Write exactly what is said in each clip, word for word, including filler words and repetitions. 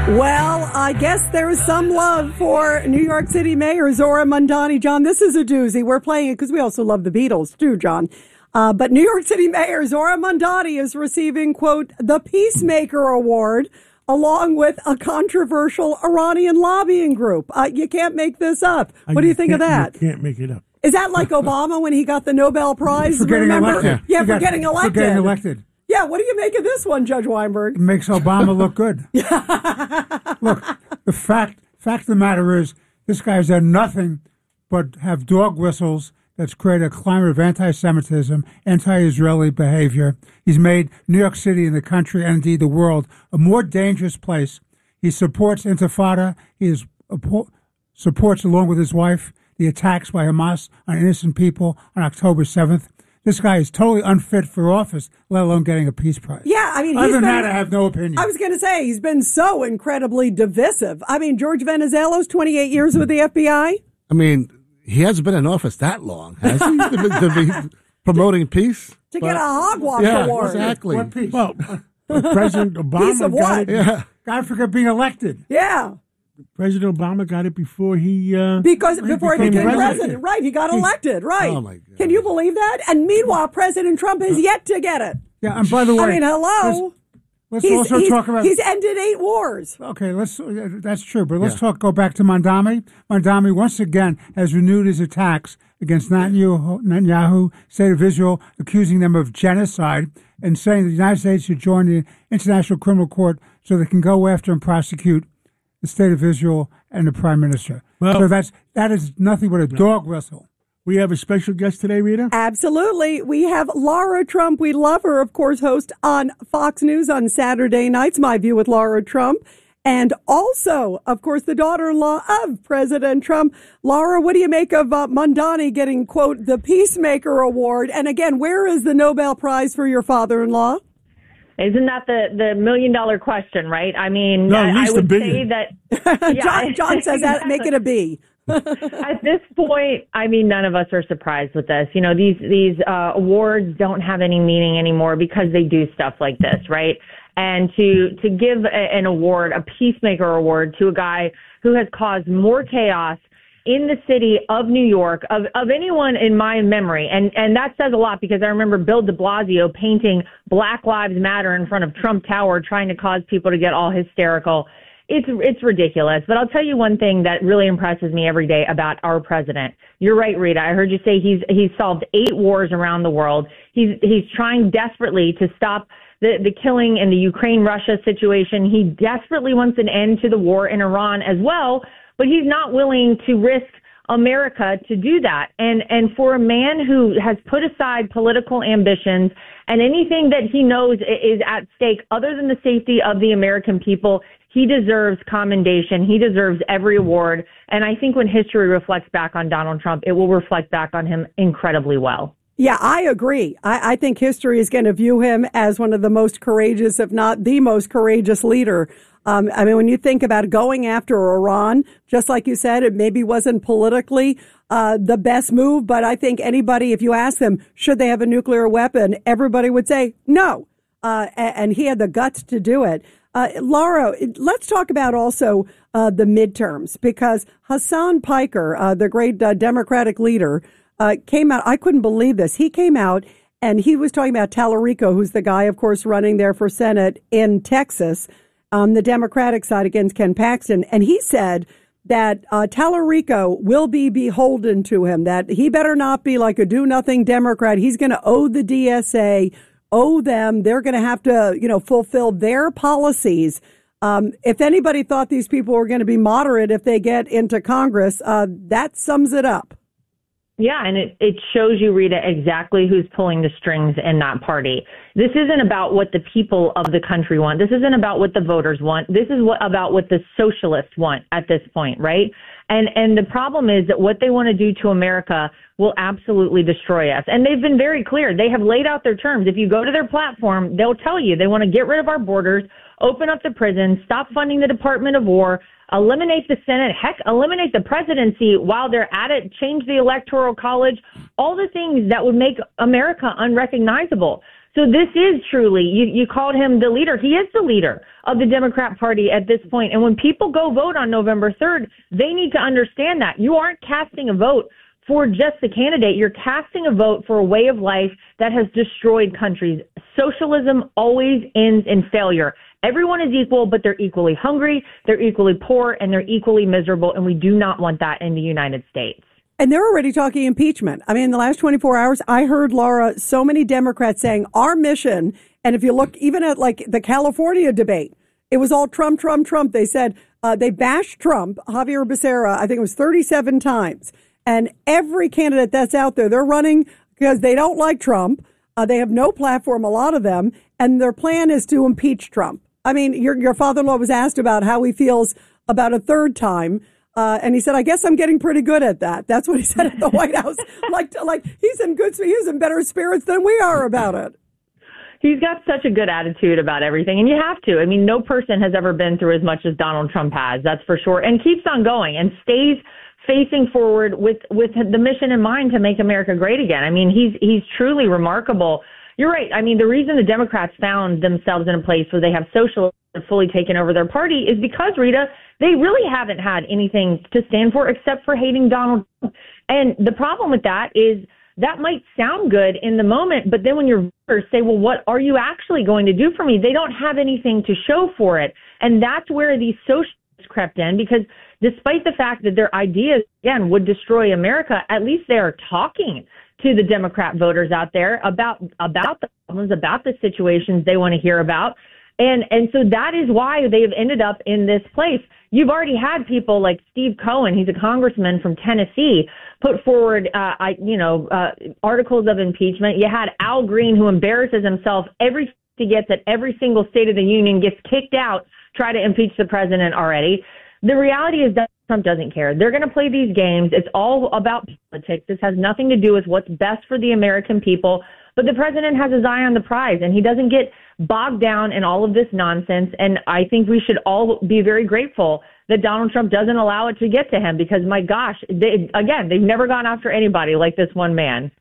Well, I guess there is some love for New York City Mayor Zohran Mamdani. John, this is a doozy. We're playing it because we also love the Beatles too, John. Uh, but New York City Mayor Zohran Mamdani is receiving, quote, the Peacemaker Award, along with a controversial Iranian lobbying group. Uh, you can't make this up. What Uh, do you think of that? You can't make it up. Is that like Obama when he got the Nobel Prize? For getting Remember? elected. Yeah, For for getting elected. For getting elected. Yeah, what do you make of this one, Judge Weinberg? It makes Obama look good. Look, the fact fact of the matter is, this guy's done nothing but have dog whistles that's created a climate of anti-Semitism, anti-Israeli behavior. He's made New York City and the country, and indeed the world, a more dangerous place. He supports Intifada. He is, supports, along with his wife, the attacks by Hamas on innocent people on October seventh. This guy is totally unfit for office, let alone getting a Peace Prize. Yeah, I mean, other he's than been, that, I have no opinion. I was going to say, he's been so incredibly divisive. I mean, George Venizelos, twenty-eight years with the F B I. I mean, he hasn't been in office that long, has he? to, be, to be promoting peace? To but, get a hogwash yeah, award. Exactly. What peace? Well, President Obama Piece of got what? it. Yeah. God forbid being elected. Yeah. President Obama got it before he uh, Because before he became became president. president. Right, he got elected, right. Oh, my God. Can you believe that? And meanwhile, President Trump has yet to get it. Yeah, and by the way, I mean, hello. let's, let's He's, also he's, talk about. he's ended eight wars. Okay, let's. uh, That's true, but let's Yeah. talk. Go back to Mamdani. Mamdani once again has renewed his attacks against Netanyahu, Netanyahu, State of Israel, accusing them of genocide and saying that the United States should join the International Criminal Court so they can go after and prosecute the State of Israel and the Prime Minister. Well- so that's that is nothing but a dog whistle. we have a special guest today, Rita. Absolutely. We have Laura Trump. We love her, of course, host on Fox News on Saturday nights, My View with Laura Trump. And also, of course, the daughter-in-law of President Trump. Laura, what do you make of uh, Mamdani getting, quote, the Peacemaker Award? And again, where is the Nobel Prize for your father-in-law? Isn't that the, the million dollar question, right? I mean, No, at I, least I would a billion. say that. Yeah, John, John says that, make it a B. At this point, I mean, none of us are surprised with this. You know, these these uh, awards don't have any meaning anymore because they do stuff like this, right? And to to give a, an award, a Peacemaker Award, to a guy who has caused more chaos in the city of New York, of, of anyone in my memory. And, and that says a lot because I remember Bill de Blasio painting Black Lives Matter in front of Trump Tower, trying to cause people to get all hysterical. It's it's ridiculous. But I'll tell you one thing that really impresses me every day about our president. You're right, Rita. I heard you say he's he's solved eight wars around the world. He's he's trying desperately to stop the, the killing in the Ukraine-Russia situation. He desperately wants an end to the war in Iran as well, but he's not willing to risk America to do that. And and for a man who has put aside political ambitions and anything that he knows is at stake other than the safety of the American people, he deserves commendation. He deserves every award. And I think when history reflects back on Donald Trump, it will reflect back on him incredibly well. Yeah, I agree. I, I think history is going to view him as one of the most courageous, if not the most courageous leader. Um, I mean, when you think about going after Iran, just like you said, it maybe wasn't politically uh, the best move, but I think anybody, if you ask them, should they have a nuclear weapon, everybody would say no. Uh, and he had the guts to do it. Uh, Laura, let's talk about also uh, the midterms, because Hassan Piker, uh, the great uh, Democratic leader, uh, came out. I couldn't believe this. He came out and he was talking about Tallarico, who's the guy, of course, running there for Senate in Texas on the Democratic side against Ken Paxton. And he said that uh, Tallarico will be beholden to him, that he better not be like a do-nothing Democrat. He's going to owe the D S A, owe them. They're going to have to, you know, fulfill their policies. Um, if anybody thought these people were going to be moderate if they get into Congress, uh, that sums it up. Yeah, and it, it shows you, Rita, exactly who's pulling the strings in that party. This isn't about what the people of the country want. This isn't about what the voters want. This is what about what the socialists want at this point, right? And and the problem is that what they want to do to America will absolutely destroy us. And they've been very clear. They have laid out their terms. If you go to their platform, they'll tell you they want to get rid of our borders, open up the prisons, stop funding the Department of War, eliminate the Senate, heck, eliminate the presidency while they're at it, change the Electoral College, all the things that would make America unrecognizable. So this is truly, you, you called him the leader. He is the leader of the Democrat Party at this point. And when people go vote on November third, they need to understand that. You aren't casting a vote for just the candidate. You're casting a vote for a way of life that has destroyed countries. Socialism always ends in failure. Everyone is equal, but they're equally hungry, they're equally poor, and they're equally miserable. And we do not want that in the United States. And they're already talking impeachment. I mean, in the last twenty-four hours, I heard, Laura, so many Democrats saying our mission, and if you look even at like the California debate, it was all Trump, Trump, Trump. They said uh, they bashed Trump, Javier Becerra, I think it was thirty-seven times. And every candidate that's out there, they're running because they don't like Trump. Uh, they have no platform, a lot of them, and their plan is to impeach Trump. I mean, your your father-in-law was asked about how he feels about a third time. Uh, and he said, I guess I'm getting pretty good at that. That's what he said at the White House. Like, like he's in good, he's in better spirits than we are about it. He's got such a good attitude about everything. And you have to. I mean, no person has ever been through as much as Donald Trump has. That's for sure. And keeps on going and stays facing forward with, with the mission in mind to make America great again. I mean, he's, he's truly remarkable. You're right. I mean, the reason the Democrats found themselves in a place where they have socialists fully taken over their party is because, Rita, they really haven't had anything to stand for except for hating Donald Trump. And the problem with that is that might sound good in the moment, but then when your voters say, well, what are you actually going to do for me? They don't have anything to show for it. And that's where these socialists crept in, because despite the fact that their ideas, again, would destroy America, at least they are talking to the Democrat voters out there about, about the problems, about the situations they want to hear about. And and so that is why they've ended up in this place. You've already had people like Steve Cohen, he's a congressman from Tennessee, put forward, uh, I, you know, uh, articles of impeachment. You had Al Green, who embarrasses himself every he gets at every single State of the Union, gets kicked out, try to impeach the president already. The reality is that Trump doesn't care. They're going to play these games. It's all about politics. This has nothing to do with what's best for the American people. But the president has his eye on the prize, and he doesn't get bogged down in all of this nonsense. And I think we should all be very grateful that Donald Trump doesn't allow it to get to him, because, my gosh, they, again, they've never gone after anybody like this one man.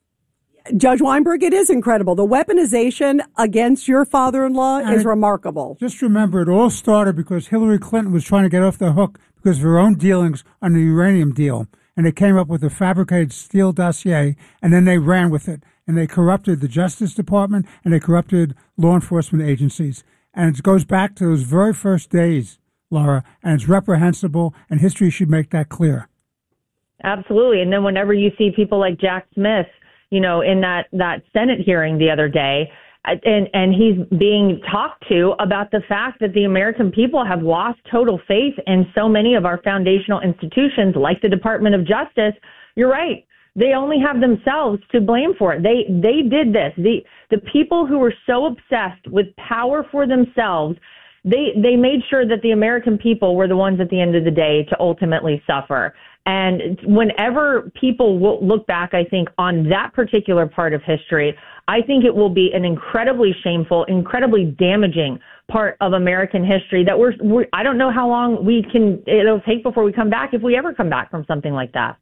Judge Weinberg, it is incredible. The weaponization against your father-in-law And is it- remarkable. Just remember, it all started because Hillary Clinton was trying to get off the hook because of her own dealings on the uranium deal. And they came up with a fabricated Steele dossier, and then they ran with it. And they corrupted the Justice Department, and they corrupted law enforcement agencies. And it goes back to those very first days, Laura, and it's reprehensible, and history should make that clear. Absolutely. And then whenever you see people like Jack Smith, you know, in that, that Senate hearing the other day, and, and he's being talked to about the fact that the American people have lost total faith in so many of our foundational institutions, like the Department of Justice, you're right. They only have themselves to blame for it. They they did this. The the people who were so obsessed with power for themselves, they they made sure that the American people were the ones at the end of the day to ultimately suffer. And whenever people will look back, I think, on that particular part of history, I think it will be an incredibly shameful, incredibly damaging part of American history that we're, we're I don't know how long we can it'll take before we come back, if we ever come back from something like that.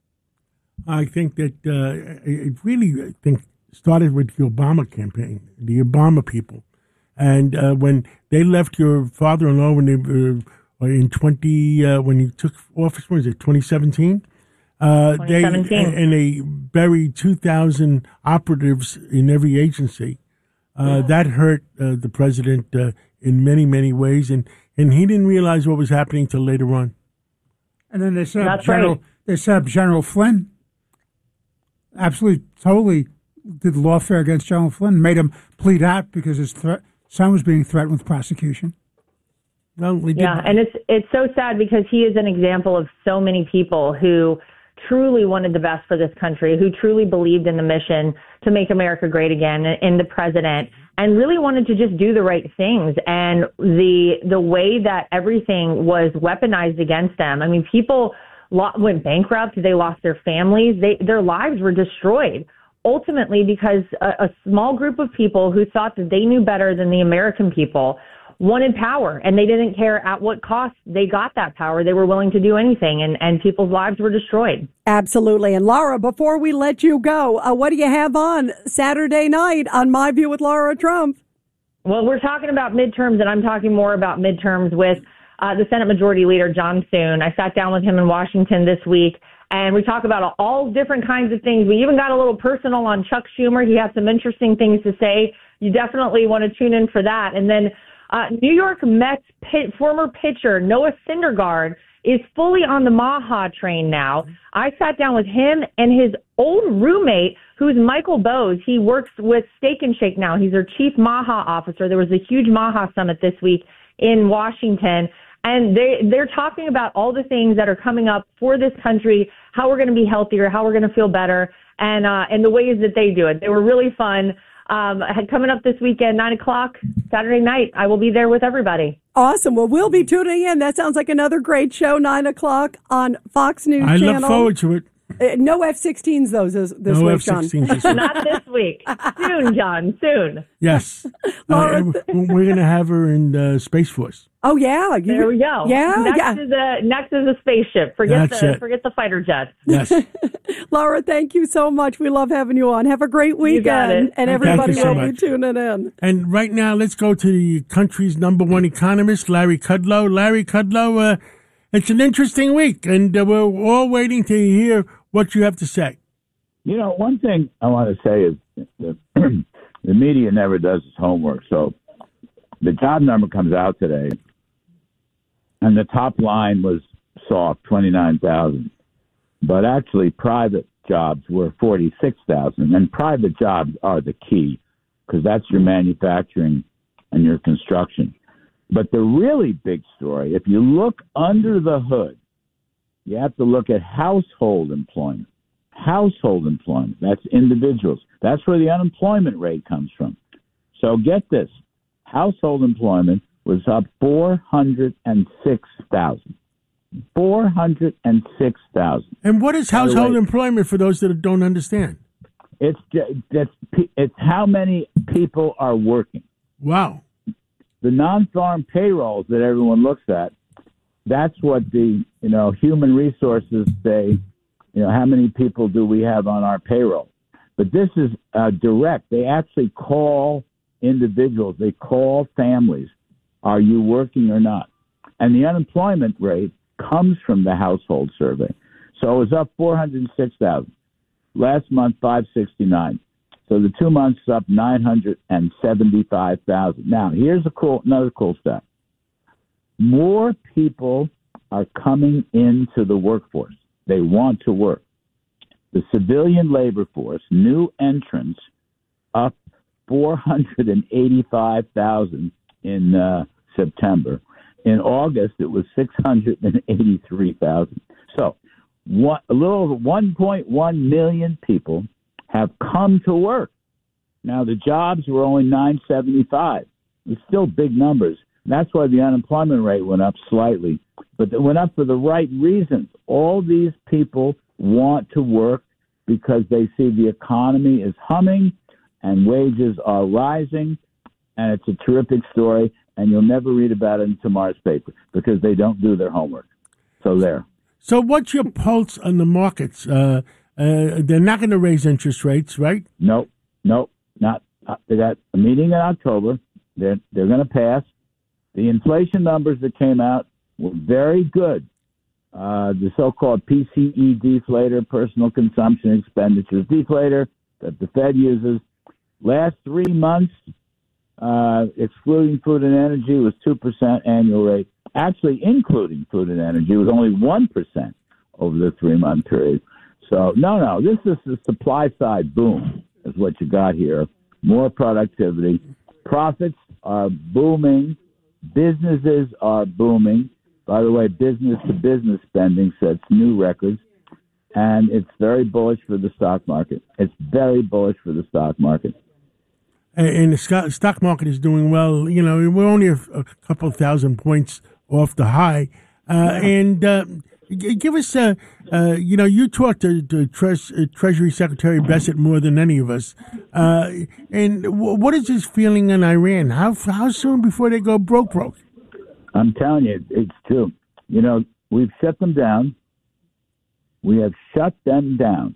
I think that uh, it really I think started with the Obama campaign, the Obama people, and uh, when they left your father-in-law when they were in twenty uh, when he took office, what was it, twenty seventeen? Uh, they and, and they buried two thousand operatives in every agency. Uh, yeah. That hurt uh, the president uh, in many many ways, and, and he didn't realize what was happening till later on. And then they set up That's General. Right. They set up General Flynn. Absolutely, totally did lawfare against General Flynn. Made him plead out because his threat, son was being threatened with prosecution. Well, we did. Yeah, and it's it's so sad because he is an example of so many people who truly wanted the best for this country, who truly believed in the mission to make America great again, in the president, and really wanted to just do the right things. And the the way that everything was weaponized against them. I mean, people went bankrupt. They lost their families. They, their lives were destroyed, ultimately because a, a small group of people who thought that they knew better than the American people wanted power, and they didn't care at what cost they got that power. They were willing to do anything, and, and people's lives were destroyed. Absolutely. And Laura, before we let you go, uh, what do you have on Saturday night on My View with Laura Trump? Well, we're talking about midterms, and I'm talking more about midterms with uh, the Senate Majority Leader, John Thune. I sat down with him in Washington this week, and we talk about all different kinds of things. We even got a little personal on Chuck Schumer. He had some interesting things to say. You definitely want to tune in for that. And then uh, New York Mets pit, former pitcher Noah Syndergaard is fully on the Maha train now. I sat down with him and his old roommate, who's Michael Bowes. He works with Steak and Shake now. He's their chief Maha officer. There was a huge Maha summit this week in Washington. And they, they're talking about all the things that are coming up for this country, how we're going to be healthier, how we're going to feel better, and uh, and the ways that they do it. They were really fun. Um, coming up this weekend, nine o'clock, Saturday night. I will be there with everybody. Awesome. Well, we'll be tuning in. That sounds like another great show, nine o'clock on Fox News I Channel. look forward to it. Uh, no F sixteens, though, this, this no week, F sixteens John. this week. Not this week. Soon, John, soon. Yes. Laura, uh, we're going to have her in uh, Space Force. Oh, yeah. You, There we go. Yeah. Next yeah. is a next is a spaceship. Forget That's the it. forget the fighter jet. Yes. Laura, thank you so much. We love having you on. Have a great weekend. got it. And Thank everybody you so will be much. tuning in. And right now, let's go to the country's number one economist, Larry Kudlow. Larry Kudlow, uh, it's an interesting week, and uh, we're all waiting to hear what you have to say. You know, one thing I want to say is the, the media never does its homework. So the job number comes out today, and the top line was soft, twenty-nine thousand. But actually, private jobs were forty-six thousand. And private jobs are the key because that's your manufacturing and your construction. But the really big story, if you look under the hood, you have to look at household employment. Household employment, that's individuals. That's where the unemployment rate comes from. So get this, household employment was up four hundred six thousand. four hundred six thousand. And what is household employment for those that don't understand? It's, it's, it's how many people are working. Wow. The non-farm payrolls that everyone looks at, that's what the, you know, human resources say, you know, how many people do we have on our payroll? But this is uh, direct. They actually call individuals, they call families, are you working or not? And the unemployment rate comes from the household survey. So it was up four hundred six thousand. Last month, five sixty-nine. So the two months up nine hundred seventy-five thousand. Now, here's a cool, another cool stat. More people are coming into the workforce. They want to work. The civilian labor force, new entrants, up four hundred eighty-five thousand in uh, September. In August, it was six hundred eighty-three thousand. So one, a little over one point one million people have come to work. Now, the jobs were only nine seventy-five. It's still big numbers. That's why the unemployment rate went up slightly. But it went up for the right reasons. All these people want to work because they see the economy is humming and wages are rising, and it's a terrific story, and you'll never read about it in tomorrow's paper because they don't do their homework. So there. So what's your pulse on the markets? Uh, uh, they're not going to raise interest rates, right? Nope, nope, not. Uh, they got a meeting in October. They're they're going to pass. The inflation numbers that came out were very good. Uh, the so-called P C E deflator, personal consumption expenditures deflator, that the Fed uses. Last three months, uh, excluding food and energy, was two percent annual rate. Actually, including food and energy, was only one percent over the three-month period. So, no, no, this is the supply-side boom is what you got here. More productivity. Profits are booming. Businesses are booming. By the way, business-to-business spending sets new records, and it's very bullish for the stock market. It's very bullish for the stock market. And the stock market is doing well. You know, we're only a, a couple thousand points off the high. Uh, and uh, g- give us, uh, uh, you know, you talked to, to Tre- uh, Treasury Secretary Bessent more than any of us. Uh, and w- what is his feeling in Iran? How how soon before they go broke broke? I'm telling you, it's true. You know, we've shut them down. We have shut them down.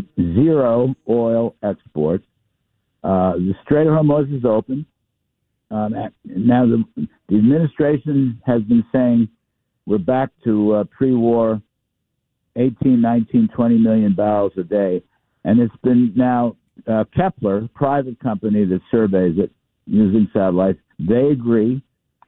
Zero oil exports. Uh, the Strait of Hormuz is open. Um, now the, the administration has been saying we're back to uh, pre-war eighteen, nineteen, twenty million barrels a day. And it's been now uh, Kepler, a private company that surveys it using satellites, they agree.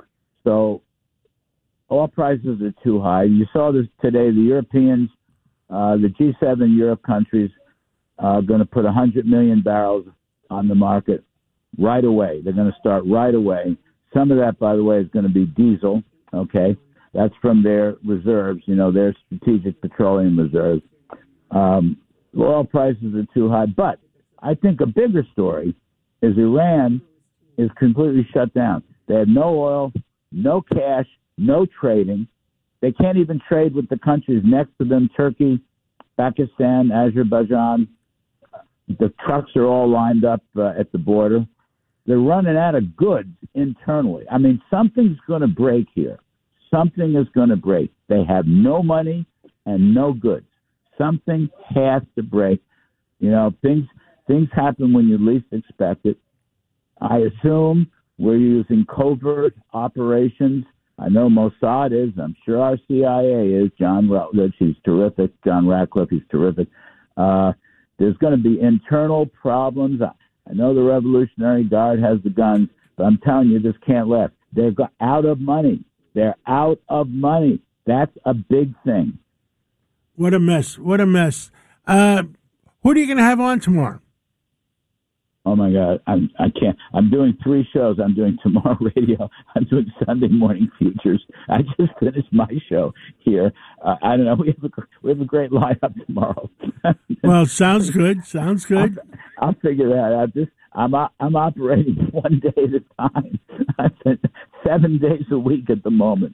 So oil prices are too high. You saw this today. The Europeans, uh, the G seven Europe countries are going to put one hundred million barrels on the market right away. They're going to start right away. Some of that, by the way, is going to be diesel, okay? That's from their reserves, you know, their strategic petroleum reserves. Um, oil prices are too high. But I think a bigger story is Iran is completely shut down. They have no oil, no cash, no trading. They can't even trade with the countries next to them, Turkey, Pakistan, Azerbaijan. The trucks are all lined up uh, at the border. They're running out of goods internally. I mean, something's going to break here. Something is going to break. They have no money and no goods. Something has to break. You know, things things happen when you least expect it. I assume we're using covert operations. I know Mossad is. I'm sure our C I A is. John Rutledge, he's terrific. John Ratcliffe, he's terrific. Uh, there's going to be internal problems. I know the Revolutionary Guard has the guns, but I'm telling you, this can't last. They're go- out of money. They're out of money. That's a big thing. What a mess. What a mess. Uh, who are you going to have on tomorrow? Oh, my God. I'm, I can't. I'm doing three shows. I'm doing Tomorrow Radio. I'm doing Sunday Morning Futures. I just finished my show here. Uh, I don't know. We have a, we have a great lineup tomorrow. Well, sounds good. Sounds good. I'll, I'll figure that out. Just, I'm, I'm operating one day at a time. Seven days a week at the moment.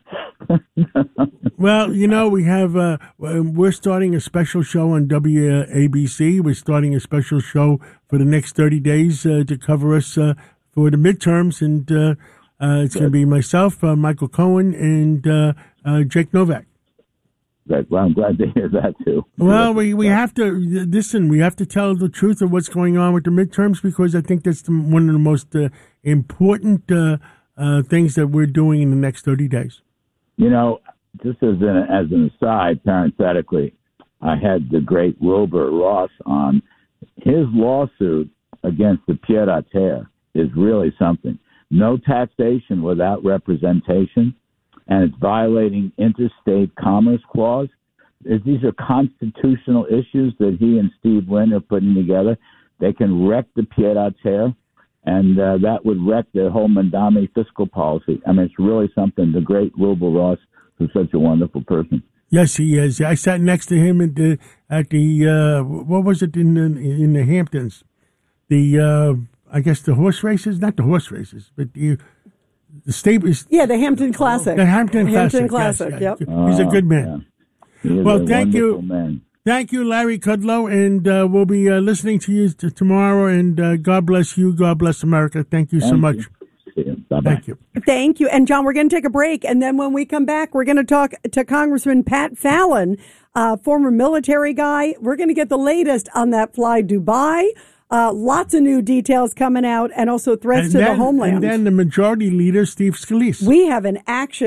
Well, you know, we have, uh, we're starting a special show on W A B C. We're starting a special show for the next thirty days uh, to cover us uh, for the midterms. And uh, uh, it's going to be myself, uh, Michael Cohen, and uh, uh, Jake Novak. Right. Well, I'm glad to hear that, too. Well, we, we have to, listen, we have to tell the truth of what's going on with the midterms because I think that's the, one of the most uh, important uh, uh, things that we're doing in the next thirty days. You know, just as an, as an aside, parenthetically, I had the great Wilbur Ross on. His lawsuit against the pied à terre is really something. No taxation without representation, and it's violating interstate commerce clause. These are constitutional issues that he and Steve Wynn are putting together. They can wreck the pied à terre, and uh, that would wreck the whole Mandami fiscal policy. I mean, it's really something. The great Wilbur Ross, who's such a wonderful person. Yes, he is. I sat next to him at the at the uh, what was it in the, in the Hamptons? The uh, I guess the horse races, not the horse races, but the the stable. Yeah, the Hampton Classic. The Hampton Classic. Hampton Classic. Yes, Yep. yeah. He's a good man. Yeah. He is Well, a thank you. man. Thank you, Larry Kudlow, and uh, we'll be uh, listening to you t- tomorrow. And uh, God bless you. God bless America. Thank you so Thank much. you. Bye-bye. Thank you. Thank you. And, John, we're going to take a break. And then when we come back, we're going to talk to Congressman Pat Fallon, uh, former military guy. We're going to get the latest on that Fly Dubai. Uh, lots of new details coming out and also threats And to then, the homeland. And then the majority leader, Steve Scalise. We have an action.